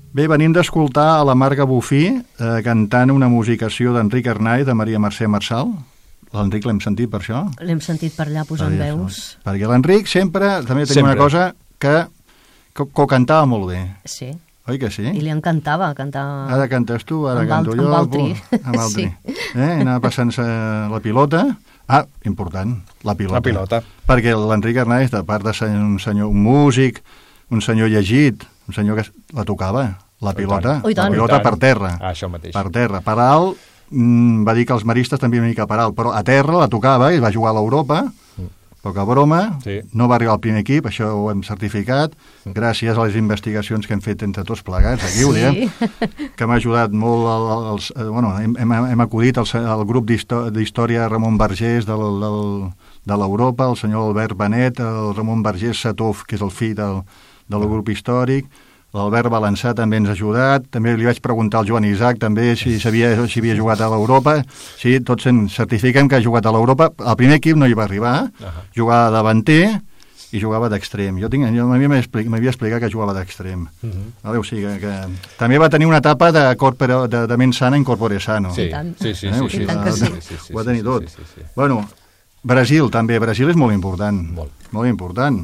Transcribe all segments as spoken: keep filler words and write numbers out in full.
Bé, venim d'escoltar a la Marga Bufí eh, cantant una musicació d'Enric Arnaiz de Maria Mercè Marçal. L'Enric l'hem sentit per això? L'hem sentit per allà posant per veus. Això. Perquè l'Enric sempre, també tenia sempre. una cosa que, que, que ho cantava molt bé. Sí. Oi que sí? I li encantava cantar... Ara cantes tu, ara amb canto alt, jo. amb altri. Amb altri. Sí. Eh? Anava passant-se la pilota. Ah, important, la pilota. La pilota. Perquè l'Enric Arnaiz, de part de ser un senyor, un músic, un senyor llegit, un senyor que la tocava, la pilota, Oh, la pilota per terra. Ah, això mateix. Per terra. Per alt, mm, va dir que els maristes també una mica per alt, però a terra la tocava i va jugar a l'Europa, mm. poca broma, sí. No va arribar al primer equip, això ho hem certificat, mm. gràcies a les investigacions que hem fet entre tots plegats, aquí sí. Ho diem, que m'ha ajudat molt, els, bueno, hem, hem, hem acudit al, al grup d'història Ramon Vergés del, del, de l'Europa, el senyor Albert Benet, el Ramon Vergés Satuf, que és el fill del, del grup històric, l'Albert Balançà també ens ha ajudat, també li vaig preguntar al Joan Isaac també si havia, si havia jugat a l'Europa, sí, tots ens certifiquem que ha jugat a l'Europa, al primer equip no hi va arribar, uh-huh. Jugava davanter i jugava d'extrem, jo, tinc, jo m'havia explicat, explicat que jugava d'extrem, uh-huh. Vale, o sigui que, que també va tenir una etapa de, corpore, de, de ment sana in corpore sano. Sí, sí, sí, eh? sí, o sigui, sí, va, sí, sí, sí, ho va tenir tot. Sí, sí, sí, sí. Bueno, Brasil també, Brasil és molt important, molt, molt important.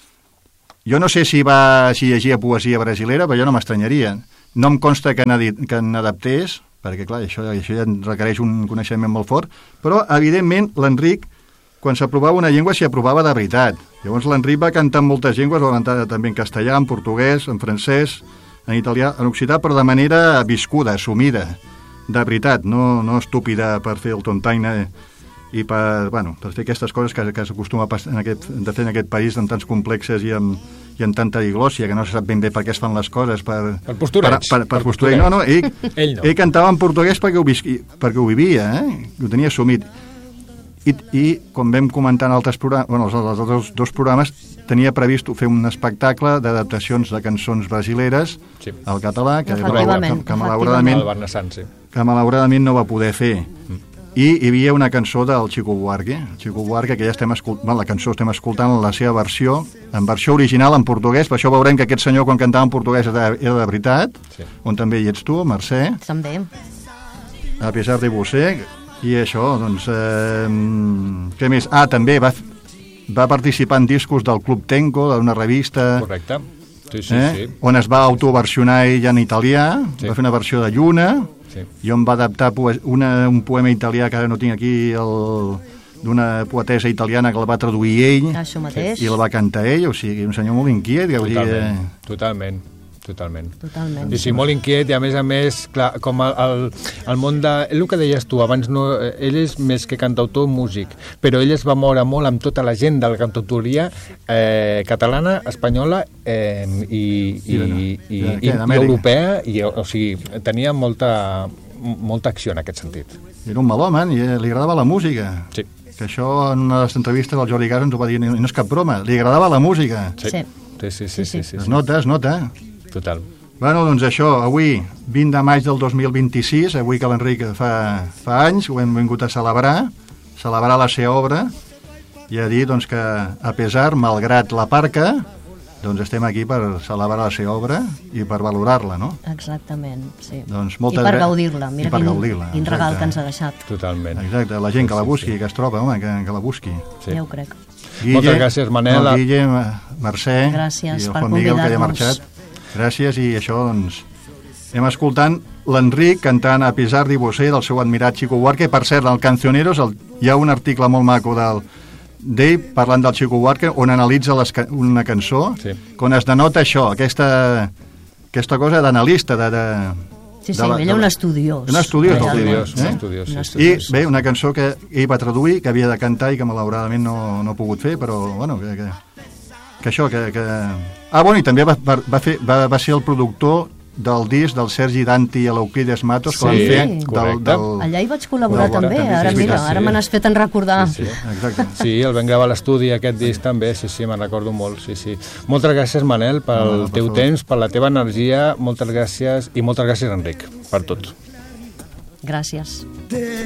Jo no sé si va si llegia poesia brasilera, però jo no m'estranyaria. No em consta que n'adaptés, perquè clar, això, això ja requereix un coneixement molt fort, però evidentment l'Enric, quan s'aprovava una llengua, s'hi aprovava de veritat. Llavors l'Enric va cantar en moltes llengües, va cantar també en castellà, en portuguès, en francès, en italià, en occità, però de manera viscuda, assumida, de veritat, no, no estúpida per fer el tontaina i per, bueno, per fer aquestes coses que, que s'acostuma en aquest, de fer en aquest país amb tants complexes i amb, i amb tanta diglòssia, que no se sap ben bé per què es fan les coses. Per, per postureig. Per, per, per postureig. No, no, ell, ell no. Ell cantava en portuguès perquè ho, visqui, perquè ho vivia, eh? Ho tenia assumit. I, i com vam comentar en altres programes, bueno, els, els altres dos programes, tenia previst fer un espectacle d'adaptacions de cançons brasileres sí. Al català, que, que, que, que, malauradament, que malauradament no va poder fer. Mm. I hi havia una cançó del Chico Buarque, el Chico Buarque, que ja estem escoltant, la cançó estem escoltant la seva versió, en versió original en portuguès, per això veurem que aquest senyor quan cantava en portuguès era de, era de veritat, sí. On també hi ets tu, Mercè. També. A pesar de você, i això, doncs, eh, què més? Ah, també va, va participar en discos del Club Tenco, d'una revista... Correcte, sí, sí, eh? Sí. On es va autoversionar ell en italià, sí. Va fer una versió de Lluna... Sí. Jo em va adaptar una, un poema italià que ara no tinc aquí, d'una poetessa italiana que el va traduir ell. Això mateix. I el va cantar ell, o sigui, un senyor molt inquiet. Totalment, dir, totalment. Totalment. Totalment. I sí, molt inquiet, i a més a més, clar, com el, el, el món de... El que deies tu abans, no, ell és més que cantautor músic, però ell es va moure molt amb tota la gent de la cantautoria eh, catalana, espanyola eh, i, i, i, i, i, i europea, i, o sigui, tenia molta, molta acció en aquest sentit. Era un melòman i li agradava la música. Sí. Que això en una de les entrevistes del Jordi Gas ens ho va dir, no és cap broma, li agradava la música. Sí, sí, sí. sí, sí, sí, sí. Es nota, es nota. Total. Bueno, doncs això, avui, vint de maig del dos mil vint-i-sis, avui que l'Enric fa, fa anys, ho hem vingut a celebrar, celebrar la seva obra, i a dir doncs, que, a pesar, malgrat la parca, doncs estem aquí per celebrar la seva obra i per valorar-la, no? Exactament, sí. Doncs I per gaudir-la, mira per quin, gaudir-la, quin regal que ens ha deixat. Totalment. Exacte, la gent que la busqui, sí, sí. Que es troba, home, que, que la busqui. Sí. Ja ho crec. Guille, moltes gràcies, Manel. No, Guille, Mercè, gràcies i el per Juan Miguel, que ja ha marxat. Gràcies, i això, doncs, hem escoltant l'Enric cantant A pesar de você del seu admirat Chico Buarque. Per cert, al Cancioneros el, hi ha un article molt maco del d'ell parlant del Chico Buarque on analitza les, una cançó, sí. On es denota això, aquesta, aquesta cosa d'analista, de... de Sí, sí, ell era un estudiós. Un estudiós, un estudiós, eh? estudiós, sí, estudiós. I bé, una cançó que ell va traduir, que havia de cantar i que malauradament no, no ha pogut fer, però, bueno, que, que, que això, que... que... Ah, bueno, i també va, va, fer, va, va ser el productor del disc del Sergi Danti i l'Euclides Matos, que sí, van fer del, del... Allà hi vaig col·laborar també, també, ara sí, mira, sí. Ara me n'has fet en recordar. Sí, sí. Exacte. Sí, el vam gravar a l'estudi, aquest disc també, sí, sí, me'n recordo molt, sí, sí. Moltes gràcies, Manel, pel no, no, teu favor. Temps, per la teva energia, moltes gràcies, i moltes gràcies, Enric, per tot. Gràcies.